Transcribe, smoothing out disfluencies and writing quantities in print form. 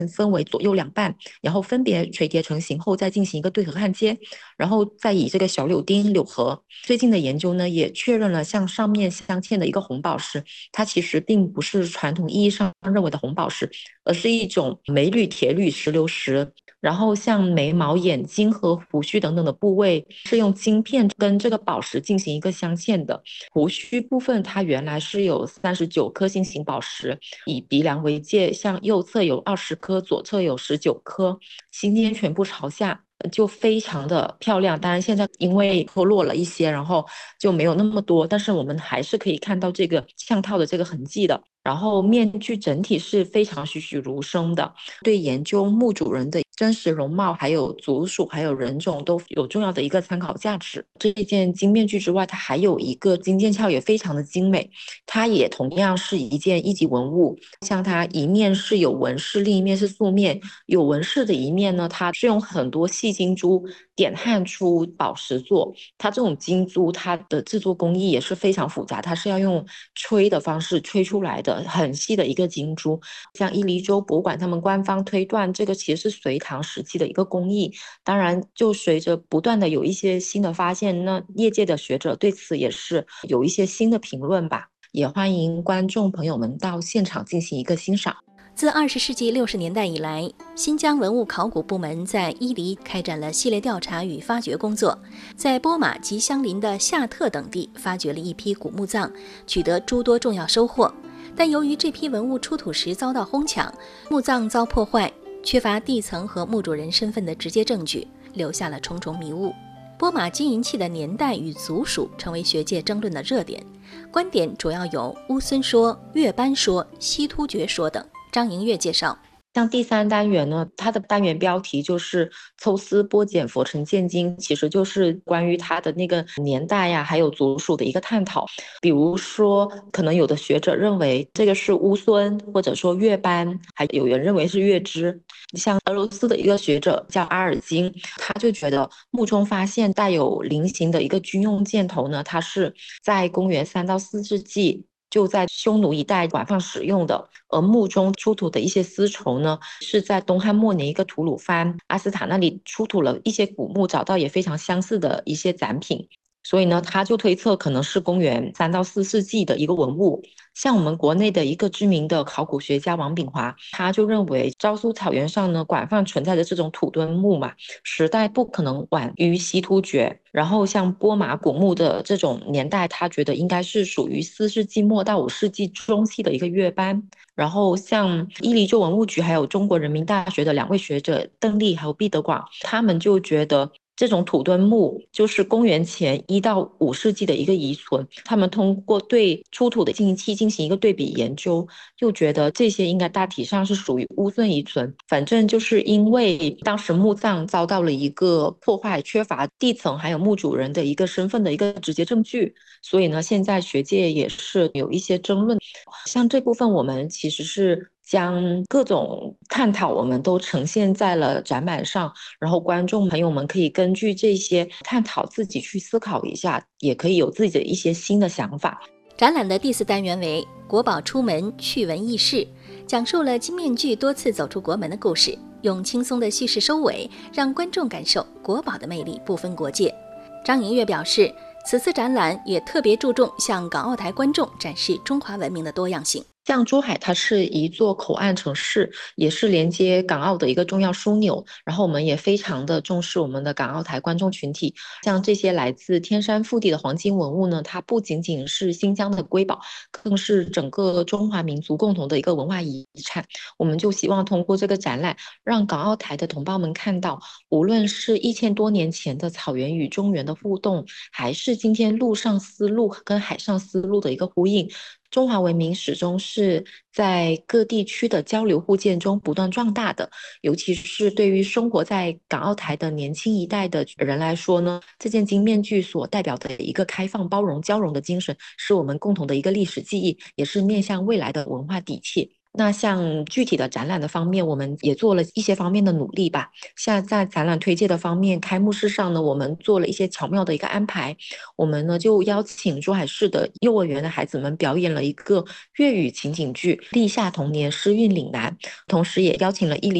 分为左右两半，然后分别垂叠成型后再进行一个对合焊接，然后再以这个小柳钉柳合。最近的研究呢也确认了，像上面镶嵌的一个红宝石，它其实并不是传统意义上认为的红宝石，而是一种镁铝铁铝石榴石。然后像眉毛、眼睛和胡须等等的部位是用晶片跟这个宝石进行一个镶嵌的。胡须部分它原来是有39颗心形宝石，以鼻梁为界，向右侧有20颗，左侧有19颗，心尖全部朝下。就非常的漂亮，当然现在因为脱落了一些，然后就没有那么多，但是我们还是可以看到这个嵌套的这个痕迹的。然后面具整体是非常栩栩如生的，对研究墓主人的真实容貌、还有族属、还有人种都有重要的一个参考价值。这一件金面具之外，它还有一个金剑鞘，也非常的精美，它也同样是一件一级文物。像它一面是有纹饰，另一面是素面。有纹饰的一面呢，它是用很多细金珠点焊出宝石做。它这种金珠，它的制作工艺也是非常复杂，它是要用吹的方式吹出来的，很细的一个金珠。像伊犁州博物馆，他们官方推断这个其实是隋唐时期的一个工艺。当然，就随着不断的有一些新的发现，那业界的学者对此也是有一些新的评论吧。也欢迎观众朋友们到现场进行一个欣赏。 自20世纪60年代以来，新疆文物考古部门在伊犁开展了系列调查与发掘工作，在波马及相邻的夏特等地发掘了一批古墓葬，取得诸多重要收获。但由于这批文物出土时遭到哄抢，墓葬遭破坏，缺乏地层和墓主人身份的直接证据，留下了重重迷雾。波马金银器的年代与族属成为学界争论的热点，观点主要有乌孙说、月斑说、西突厥说等。张莹月介绍， 像第3单元呢，它的单元标题就是抽丝剥茧佛尘鉴今，其实就是关于它的那个年代呀，还有族属的一个探讨。比如说，可能有的学者认为这个是乌孙，或者说月斑，还有人认为是月支。像俄罗斯的一个学者叫阿尔金，他就觉得墓中发现带有菱形的一个军用箭头呢，它是在公元3到4世纪。就在匈奴一带广泛使用的，而墓中出土的一些丝绸呢，是在东汉末年一个吐鲁番阿斯塔那里出土了一些古墓，找到也非常相似的一些展品。所以呢，他就推测可能是公元3到4世纪的一个文物。像我们国内的一个知名的考古学家王炳华，他就认为昭苏草原上呢广泛存在的这种土墩墓嘛，时代不可能晚于西突厥。然后像波马古墓的这种年代，他觉得应该是属于4世纪末到5世纪中期的一个月斑。然后像伊犁州文物局还有中国人民大学的2位学者邓丽还有毕德广，他们就觉得这种土墩墓就是公元前1到5世纪的一个遗存。他们通过对出土的金银器进行一个对比研究，就觉得这些应该大体上是属于乌孙遗存。反正就是因为当时墓葬遭到了一个破坏，缺乏地层还有墓主人的一个身份的一个直接证据，所以呢，现在学界也是有一些争论。像这部分我们其实是将各种探讨我们都呈现在了展板上，然后观众朋友们可以根据这些探讨自己去思考一下，也可以有自己的一些新的想法。 展览的第4单元为国宝出门趣闻轶事，讲述了金面具多次走出国门的故事，用轻松的叙事收尾，让观众感受国宝的魅力不分国界。张莹月表示，此次展览也特别注重向港澳台观众展示中华文明的多样性。 像珠海，它是一座口岸城市，也是连接港澳的一个重要枢纽。然后我们也非常的重视我们的港澳台观众群体。像这些来自天山腹地的黄金文物呢，它不仅仅是新疆的瑰宝，更是整个中华民族共同的一个文化遗产。我们就希望通过这个展览，让港澳台的同胞们看到，无论是1000多年前的草原与中原的互动，还是今天陆上丝路跟海上丝路的一个呼应，中华文明始终是在各地区的交流互鉴中不断壮大的。尤其是对于生活在港澳台的年轻一代的人来说呢，这件金面具所代表的一个开放、包容、交融的精神，是我们共同的一个历史记忆，也是面向未来的文化底气。 那像具体的展览的方面，我们也做了一些方面的努力吧。像在展览推介的方面，开幕式上呢，我们做了一些巧妙的一个安排。我们呢就邀请珠海市的幼儿园的孩子们表演了一个粤语情景剧《立夏童年诗韵岭南》，同时也邀请了